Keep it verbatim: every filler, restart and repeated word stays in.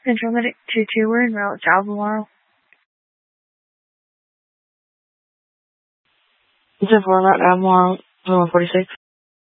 Central Medic two two, we're en route to Albemarle. You said we're en route to Albemarle, one forty-six?